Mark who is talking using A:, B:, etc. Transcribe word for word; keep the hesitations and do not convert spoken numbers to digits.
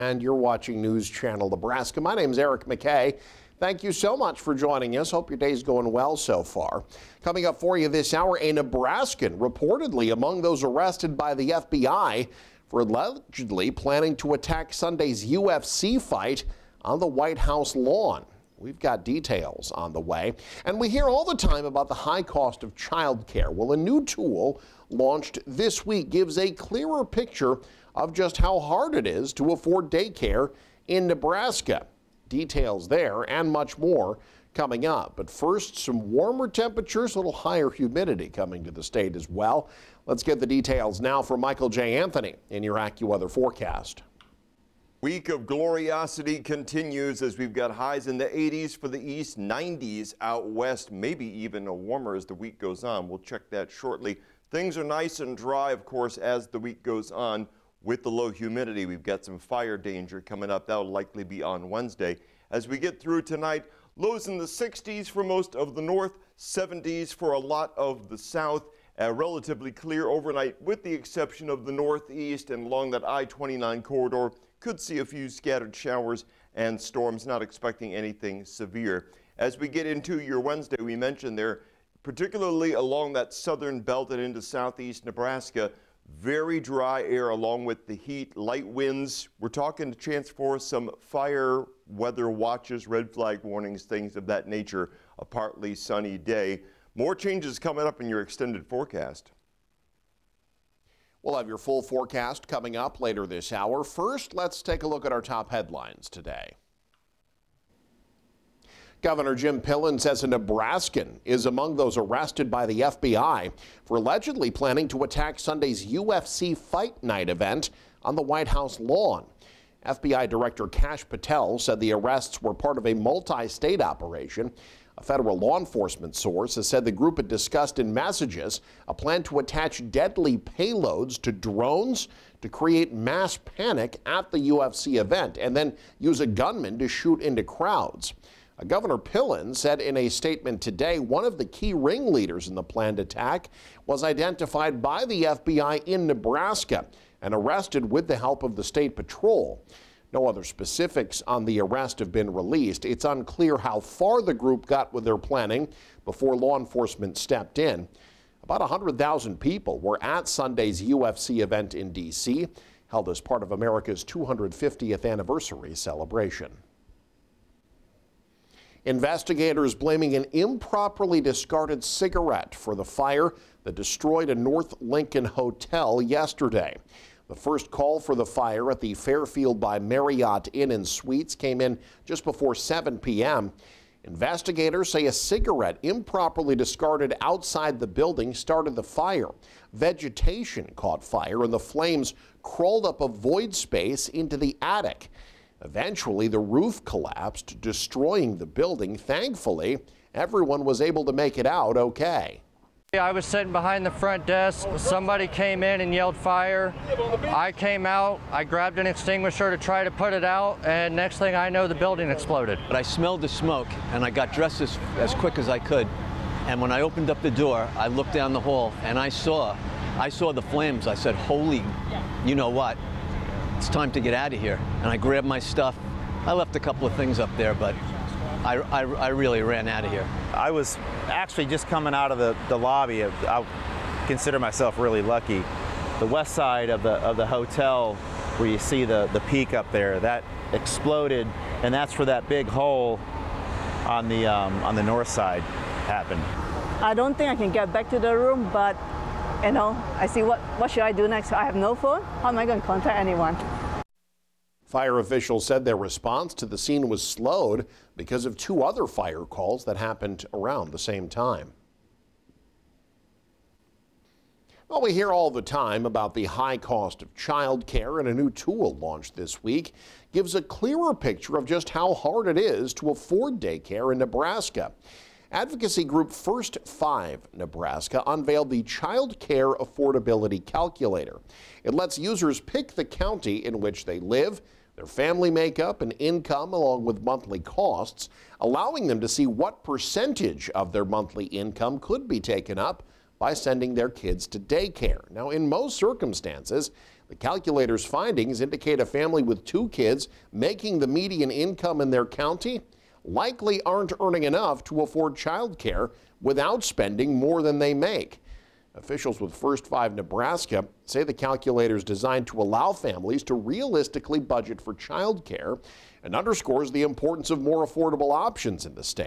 A: And you're watching News Channel Nebraska. My name is Eric McKay. Thank you so much for joining us. Hope your day's going well so far. Coming up for you this hour, a Nebraskan reportedly among those arrested by the F B I for allegedly planning to attack Sunday's U F C fight on the White House lawn. We've got details on the way. And we hear all the time about the high cost of childcare. Well, a new tool launched this week gives a clearer picture of just how hard it is to afford daycare in Nebraska. Details there and much more coming up. But first, some warmer temperatures, a little higher humidity coming to the state as well. Let's get the details now from Michael J. Anthony in your AccuWeather forecast.
B: Week of gloriosity continues as we've got highs in the eighties for the east, nineties out west, maybe even warmer as the week goes on. We'll check that shortly. Things are nice and dry, of course, as the week goes on. With the low humidity, we've got some fire danger coming up. That'll likely be on Wednesday. As we get through tonight, lows in the sixties for most of the north, seventies for a lot of the south. Uh, relatively clear overnight with the exception of the northeast and along that I twenty-nine corridor. Could see a few scattered showers and storms, not expecting anything severe. As we get into your Wednesday, we mentioned there, particularly along that southern belt and into southeast Nebraska, very dry air along with the heat, light winds. We're talking a chance for some fire weather watches, red flag warnings, things of that nature, a partly sunny day. More changes coming up in your extended forecast.
A: We'll have your full forecast coming up later this hour. First, let's take a look at our top headlines today. Governor Jim Pillen says a Nebraskan is among those arrested by the F B I for allegedly planning to attack Sunday's U F C Fight Night event on the White House lawn. F B I Director Kash Patel said the arrests were part of a multi-state operation. A federal law enforcement source has said the group had discussed in messages a plan to attach deadly payloads to drones to create mass panic at the U F C event and then use a gunman to shoot into crowds. Governor Pillen said in a statement today one of the key ringleaders in the planned attack was identified by the F B I in Nebraska and arrested with the help of the state patrol. No other specifics on the arrest have been released. It's unclear how far the group got with their planning before law enforcement stepped in. About one hundred thousand people were at Sunday's U F C event in D C, held as part of America's two hundred fiftieth anniversary celebration. Investigators blaming an improperly discarded cigarette for the fire that destroyed a North Lincoln hotel yesterday. The first call for the fire at the Fairfield by Marriott Inn and Suites came in just before seven p m Investigators say a cigarette improperly discarded outside the building started the fire. Vegetation caught fire and the flames crawled up a void space into the attic. Eventually, the roof collapsed, destroying the building. Thankfully, everyone was able to make it out okay.
C: I was sitting behind the front desk. Somebody came in and yelled fire. I came out. I grabbed an extinguisher to try to put it out, and next thing I know, the building exploded.
D: But I smelled the smoke, and I got dressed as, as quick as I could. And when I opened up the door, I looked down the hall, and I saw, I saw the flames. I said, holy, you know what? It's time to get out of here. And I grabbed my stuff. I left a couple of things up there, but I, I, I really ran out of here.
E: I was actually just coming out of the, the lobby. I consider myself really lucky. The west side of the, of the hotel, where you see the, the peak up there, that exploded, and that's where that big hole on the, um, on the north side happened.
F: I don't think I can get back to the room, but you know, I see what, what should I do next? I have no phone. How am I going to contact anyone?
A: Fire officials said their response to the scene was slowed because of two other fire calls that happened around the same time. Well, we hear all the time about the high cost of childcare, and a new tool launched this week gives a clearer picture of just how hard it is to afford daycare in Nebraska. Advocacy group First Five Nebraska unveiled the Child Care Affordability Calculator. It lets users pick the county in which they live, their family makeup and income, along with monthly costs, allowing them to see what percentage of their monthly income could be taken up by sending their kids to daycare. Now, in most circumstances, The calculator's findings indicate a family with two kids making the median income in their county likely aren't earning enough to afford child care without spending more than they make. Officials with First Five Nebraska say the calculator is designed to allow families to realistically budget for child care and underscores the importance of more affordable options in the state.